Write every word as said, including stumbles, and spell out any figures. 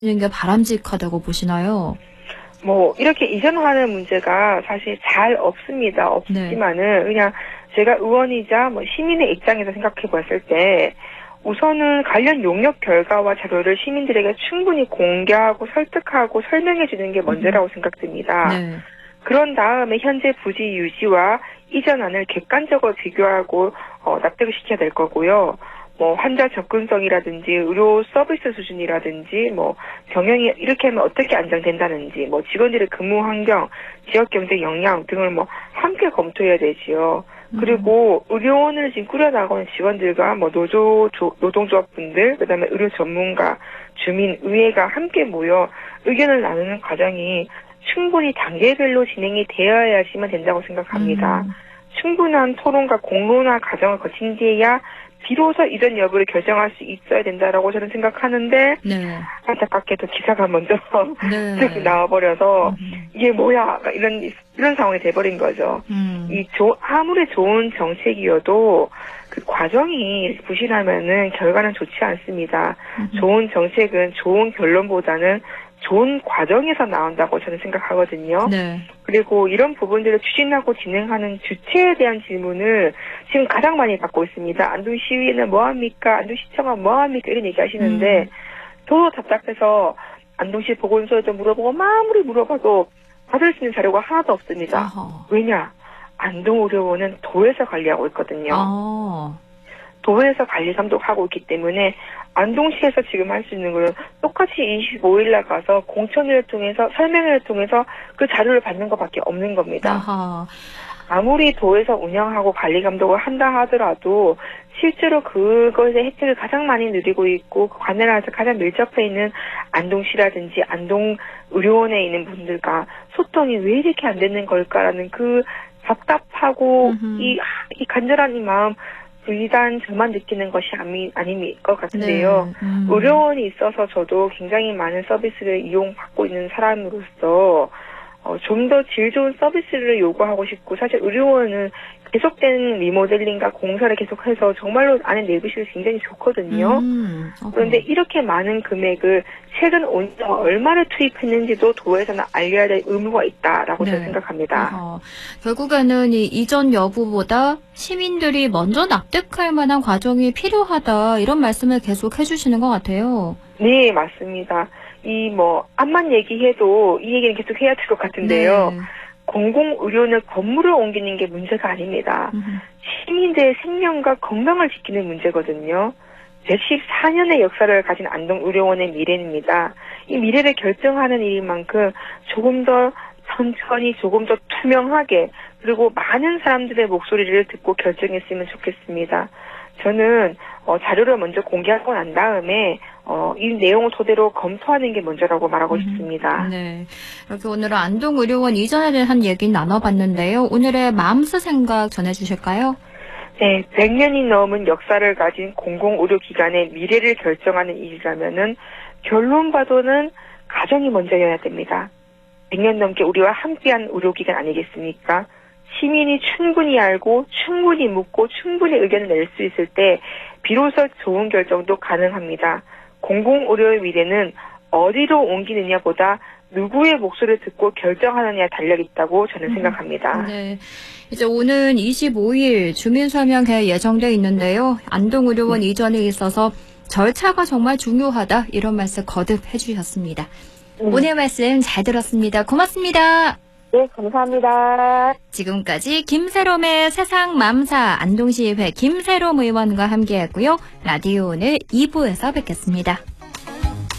는 게 바람직하다고 보시나요? 뭐 이렇게 이전하는 문제가 사실 잘 없습니다. 없지만은 네. 그냥 제가 의원이자 뭐 시민의 입장에서 생각해 봤을 때 우선은 관련 용역 결과와 자료를 시민들에게 충분히 공개하고 설득하고 설명해 주는 게 먼저라고 생각됩니다. 네. 그런 다음에 현재 부지 유지와 이전안을 객관적으로 비교하고 어, 납득을 시켜야 될 거고요. 뭐 환자 접근성이라든지 의료 서비스 수준이라든지 뭐 경영이 이렇게 하면 어떻게 안정된다는지 뭐 직원들의 근무 환경, 지역 경제 역량 등을 뭐 함께 검토해야 되지요. 그리고 음. 의료원을 지금 꾸려나가는 직원들과 뭐 노조 조, 노동조합분들 그다음에 의료 전문가, 주민, 의회가 함께 모여 의견을 나누는 과정이 충분히 단계별로 진행이 되어야지만 된다고 생각합니다. 음. 충분한 토론과 공론화 과정을 거친 뒤에야 비로소 이전 여부를 결정할 수 있어야 된다라고 저는 생각하는데 네. 안타깝게도 기사가 먼저 네. 나와버려서 음. 이게 뭐야 이런 이런 상황이 돼버린 거죠. 음. 이 조, 아무리 좋은 정책이어도 그 과정이 부실하면은 결과는 좋지 않습니다. 음. 좋은 정책은 좋은 결론보다는 좋은 과정에서 나온다고 저는 생각하거든요. 네. 그리고 이런 부분들을 추진하고 진행하는 주체에 대한 질문을 지금 가장 많이 받고 있습니다. 안동시의회는 뭐합니까? 안동시청은 뭐합니까? 이런 얘기 하시는데 음. 더 답답해서 안동시 보건소에도 물어보고 아무리 물어봐도 받을 수 있는 자료가 하나도 없습니다. 어허. 왜냐? 안동의료원은 도에서 관리하고 있거든요. 어. 도에서 관리 감독하고 있기 때문에 안동시에서 지금 할 수 있는 거는 똑같이 이십오일 나가서 공청회를 통해서 설명회를 통해서 그 자료를 받는 것밖에 없는 겁니다. 아하. 아무리 도에서 운영하고 관리 감독을 한다 하더라도 실제로 그것의 혜택을 가장 많이 누리고 있고 그 관내라서 가장 밀접해 있는 안동시라든지 안동의료원에 있는 분들과 소통이 왜 이렇게 안 되는 걸까라는 그 답답하고 이, 이 간절한 이 마음 일단 저만 느끼는 것이 아니, 아닐 것 같은데요. 네. 음. 의료원이 있어서 저도 굉장히 많은 서비스를 이용받고 있는 사람으로서 어, 좀 더 질 좋은 서비스를 요구하고 싶고 사실 의료원은 계속된 리모델링과 공사를 계속해서 정말로 안에 내부실이 굉장히 좋거든요. 음, 그런데 이렇게 많은 금액을 최근 오 년 동안 얼마를 투입했는지도 도에서는 알려야 될 의무가 있다라고 네. 저는 생각합니다. 어, 결국에는 이 이전 여부보다 시민들이 먼저 납득할 만한 과정이 필요하다 이런 말씀을 계속 해주시는 것 같아요. 네, 맞습니다. 이 뭐 암만 얘기해도 이 얘기는 계속 해야 될 것 같은데요. 네. 공공의료원을 건물을 옮기는 게 문제가 아닙니다. 음. 시민들의 생명과 건강을 지키는 문제거든요. 백십사 년의 역사를 가진 안동의료원의 미래입니다. 이 미래를 결정하는 일인 만큼 조금 더 천천히 조금 더 투명하게 그리고 많은 사람들의 목소리를 듣고 결정했으면 좋겠습니다. 저는 어, 자료를 먼저 공개하고 난 다음에 어, 이 내용을 토대로 검토하는 게 먼저라고 말하고 음, 싶습니다. 네, 이렇게 오늘은 안동의료원 이전에 대한 얘기 나눠봤는데요. 오늘의 마음속 생각 전해주실까요? 네, 백 년이 넘은 역사를 가진 공공의료기관의 미래를 결정하는 일이라면은 결론 봐도는 가정이 먼저여야 됩니다. 백 년 넘게 우리와 함께한 의료기관 아니겠습니까? 시민이 충분히 알고 충분히 묻고 충분히 의견을 낼 수 있을 때 비로소 좋은 결정도 가능합니다. 공공의료의 미래는 어디로 옮기느냐보다 누구의 목소리를 듣고 결정하느냐에 달려있다고 저는 음, 생각합니다. 네, 이제 오는 이십오일 주민설명회 예정돼 있는데요. 안동의료원 음. 이전에 있어서 절차가 정말 중요하다 이런 말씀 거듭 해주셨습니다. 음. 오늘 말씀 잘 들었습니다. 고맙습니다. 네, 감사합니다. 지금까지 김새롬의 세상맘사 안동시의회 김새롬 의원과 함께했고요. 라디오 오늘 이 부에서 뵙겠습니다.